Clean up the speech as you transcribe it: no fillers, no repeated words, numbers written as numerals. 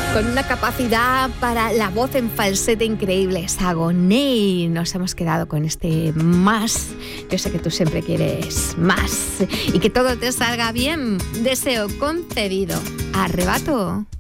Con una capacidad para la voz en falsete increíble, Sagoney. Nos hemos quedado con este más. Yo sé que tú siempre quieres más y que todo te salga bien. Deseo concedido. Arrebato.